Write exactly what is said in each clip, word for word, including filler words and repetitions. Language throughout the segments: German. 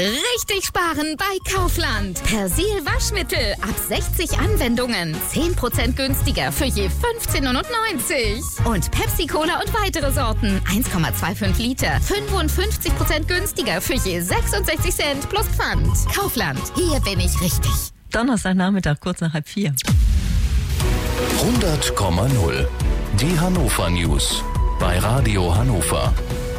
Richtig sparen bei Kaufland. Persil Waschmittel ab sechzig Anwendungen. zehn Prozent günstiger für je fünfzehn neunundneunzig. Und Pepsi Cola und weitere Sorten. eins Komma fünfundzwanzig Liter. fünfundfünfzig Prozent günstiger für je sechsundsechzig Cent plus Pfand. Kaufland. Hier bin ich richtig. Donnerstagnachmittag, kurz nach halb vier. hundert Komma null. Die Hannover News. Bei Radio Hannover.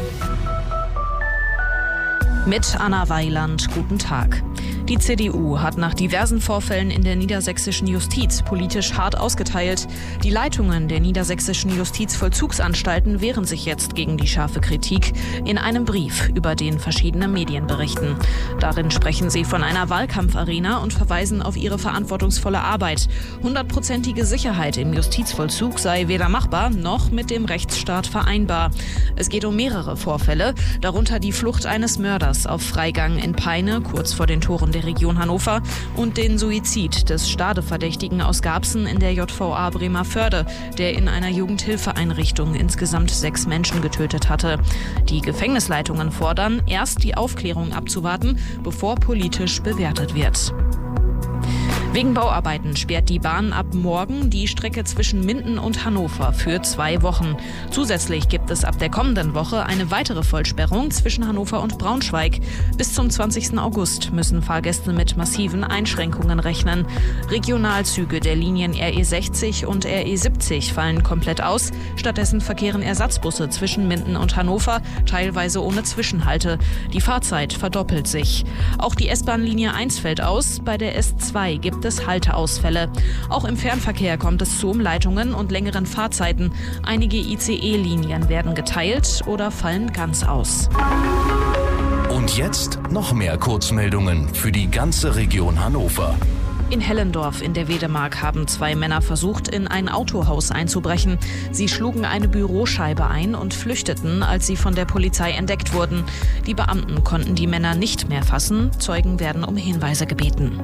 Mit Anna Weiland, guten Tag. Die C D U hat nach diversen Vorfällen in der niedersächsischen Justiz politisch hart ausgeteilt. Die Leitungen der niedersächsischen Justizvollzugsanstalten wehren sich jetzt gegen die scharfe Kritik in einem Brief, über den verschiedene Medien berichten. Darin sprechen sie von einer Wahlkampfarena und verweisen auf ihre verantwortungsvolle Arbeit. Hundertprozentige Sicherheit im Justizvollzug sei weder machbar noch mit dem Rechtsstaat vereinbar. Es geht um mehrere Vorfälle, darunter die Flucht eines Mörders auf Freigang in Peine, kurz vor den Toren der Region Hannover, und den Suizid des Stadeverdächtigen aus Garbsen in der J V A Bremervörde, der in einer Jugendhilfeeinrichtung insgesamt sechs Menschen getötet hatte. Die Gefängnisleitungen fordern, erst die Aufklärung abzuwarten, bevor politisch bewertet wird. Wegen Bauarbeiten sperrt die Bahn ab morgen die Strecke zwischen Minden und Hannover für zwei Wochen. Zusätzlich gibt es ab der kommenden Woche eine weitere Vollsperrung zwischen Hannover und Braunschweig. Bis zum zwanzigsten August müssen Fahrgäste mit massiven Einschränkungen rechnen. Regionalzüge der Linien R E sechzig und R E siebzig fallen komplett aus. Stattdessen verkehren Ersatzbusse zwischen Minden und Hannover, teilweise ohne Zwischenhalte. Die Fahrzeit verdoppelt sich. Auch die S-Bahn-Linie eins fällt aus. Bei der S zwei gibt es Halteausfälle. Auch im Fernverkehr kommt es zu Umleitungen und längeren Fahrzeiten. Einige I C E-Linien werden geteilt oder fallen ganz aus. Und jetzt noch mehr Kurzmeldungen für die ganze Region Hannover. In Hellendorf in der Wedemark haben zwei Männer versucht, in ein Autohaus einzubrechen. Sie schlugen eine Büroscheibe ein und flüchteten, als sie von der Polizei entdeckt wurden. Die Beamten konnten die Männer nicht mehr fassen. Zeugen werden um Hinweise gebeten.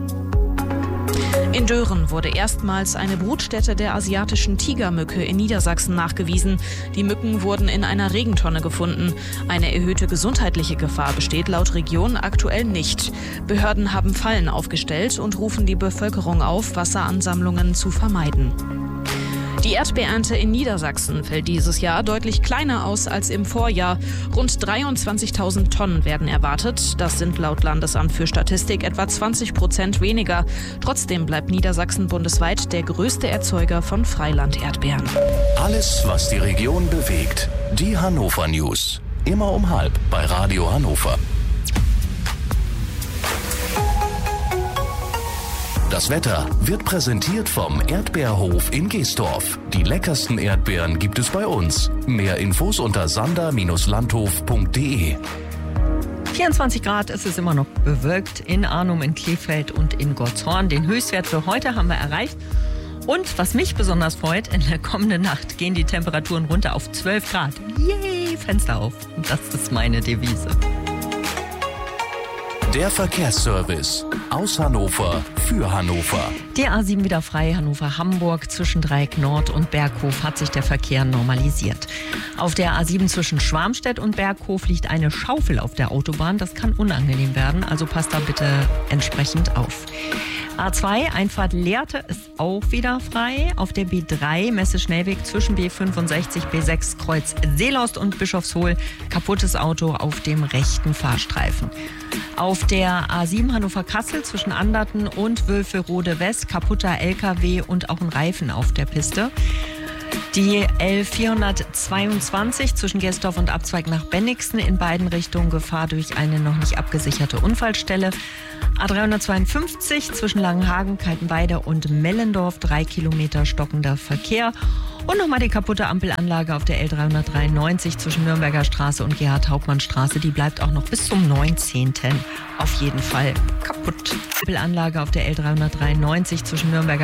In Dören wurde erstmals eine Brutstätte der asiatischen Tigermücke in Niedersachsen nachgewiesen. Die Mücken wurden in einer Regentonne gefunden. Eine erhöhte gesundheitliche Gefahr besteht laut Region aktuell nicht. Behörden haben Fallen aufgestellt und rufen die Bevölkerung auf, Wasseransammlungen zu vermeiden. Die Erdbeernte in Niedersachsen fällt dieses Jahr deutlich kleiner aus als im Vorjahr. Rund dreiundzwanzigtausend Tonnen werden erwartet. Das sind laut Landesamt für Statistik etwa zwanzig Prozent weniger. Trotzdem bleibt Niedersachsen bundesweit der größte Erzeuger von Freiland-Erdbeeren. Alles, was die Region bewegt. Die Hannover News. Immer um halb bei Radio Hannover. Das Wetter wird präsentiert vom Erdbeerhof in Geesdorf. Die leckersten Erdbeeren gibt es bei uns. Mehr Infos unter sander Bindestrich landhof punkt de. vierundzwanzig Grad ist es immer noch bewölkt in Arnum, in Krefeld und in Gottshorn. Den Höchstwert für heute haben wir erreicht. Und was mich besonders freut, in der kommenden Nacht gehen die Temperaturen runter auf zwölf Grad. Yay, Fenster auf. Das ist meine Devise. Der Verkehrsservice aus Hannover für Hannover. Die A sieben wieder frei, Hannover-Hamburg. Zwischen Dreieck Nord und Berghof hat sich der Verkehr normalisiert. Auf der A sieben zwischen Schwarmstedt und Berghof liegt eine Schaufel auf der Autobahn. Das kann unangenehm werden, also passt da bitte entsprechend auf. A zwei, Einfahrt Lehrte, ist auch wieder frei. Auf der B drei, Messe-Schnellweg zwischen B fünfundsechzig, B sechs, Kreuz Seelost und Bischofshohl. Kaputtes Auto auf dem rechten Fahrstreifen. Auf der A sieben Hannover-Kassel zwischen Anderten und Wülferode West, kaputter L K W und auch ein Reifen auf der Piste. Die L vierhundertzweiundzwanzig zwischen Gersdorf und Abzweig nach Bennigsen, in beiden Richtungen Gefahr durch eine noch nicht abgesicherte Unfallstelle. A dreihundertzweiundfünfzig zwischen Langenhagen, Kaltenweide und Mellendorf, drei Kilometer stockender Verkehr. Und nochmal die kaputte Ampelanlage auf der L dreihundertdreiundneunzig zwischen Nürnberger Straße und Gerhard-Hauptmann-Straße. Die bleibt auch noch bis zum neunzehnten auf jeden Fall kaputt. Ampelanlage auf der L dreihundertdreiundneunzig zwischen Nürnberger